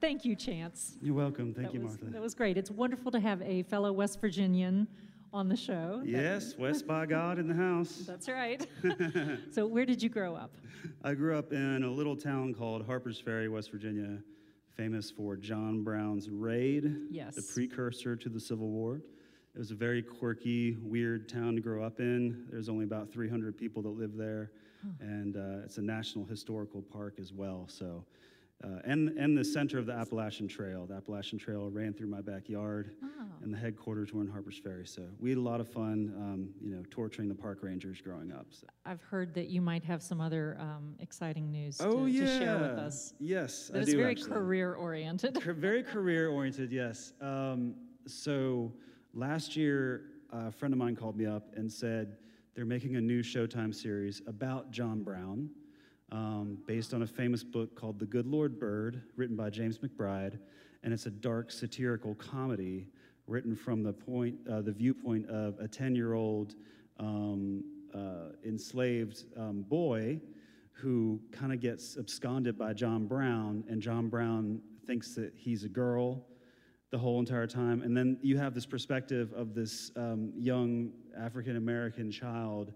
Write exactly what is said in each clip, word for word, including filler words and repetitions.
Thank you, Chance. You're welcome. Thank That you, was, Martha. That was great. It's wonderful to have a fellow West Virginian on the show. Yes, West by God in the house. That's right. So where did you grow up? I grew up in a little town called Harpers Ferry, West Virginia, famous for John Brown's Raid, Yes. the precursor to the Civil War. It was a very quirky, weird town to grow up in. There's only about three hundred people that live there, huh. and uh, it's a national historical park as well. So, uh, and and the center of the Appalachian Trail. The Appalachian Trail ran through my backyard, oh. and the headquarters were in Harpers Ferry. So we had a lot of fun, um, you know, torturing the park rangers growing up. So. I've heard that you might have some other um, exciting news oh, to, yeah. to share with us. Yes, that I is do, very actually. career-oriented. Very career-oriented, yes. Um, so last year, a friend of mine called me up and said they're making a new Showtime series about John Brown, um, based on a famous book called The Good Lord Bird, written by James McBride, and it's a dark satirical comedy written from the point, uh, the viewpoint of a ten-year-old um, uh, enslaved um, boy who kind of gets absconded by John Brown, and John Brown thinks that he's a girl the whole entire time. And then you have this perspective of this um, young African-American child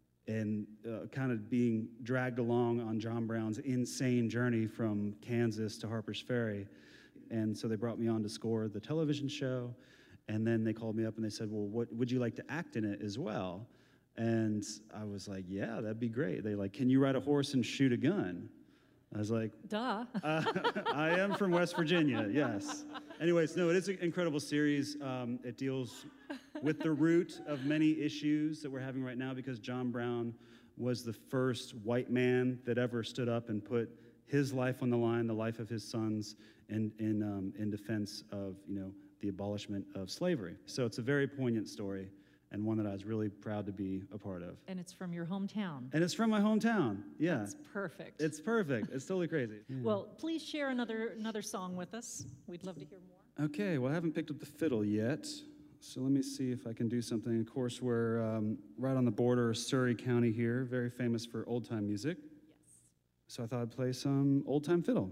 and uh, kind of being dragged along on John Brown's insane journey from Kansas to Harpers Ferry. And so they brought me on to score the television show, and then they called me up and they said, well, what would you like to act in it as well? And I was like, yeah, that'd be great. They're like, can you ride a horse and shoot a gun? I was like, duh. uh, I am from West Virginia, yes. Anyways, no, it is an incredible series. Um, it deals with the root of many issues that we're having right now, because John Brown was the first white man that ever stood up and put his life on the line, the life of his sons, in, in, um, in defense of, you know, the abolishment of slavery. So it's a very poignant story, and one that I was really proud to be a part of. And it's from your hometown. And it's from my hometown, yeah. That's perfect. It's perfect. It's totally crazy. Yeah. Well, please share another another song with us. We'd love to hear more. Okay, well, I haven't picked up the fiddle yet, so let me see if I can do something. Of course, we're um, right on the border of Surrey County here, very famous for old-time music. Yes. So I thought I'd play some old-time fiddle.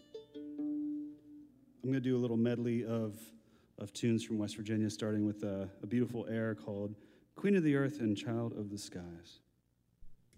I'm going to do a little medley of of tunes from West Virginia, starting with a, a beautiful air called Queen of the Earth and Child of the Skies.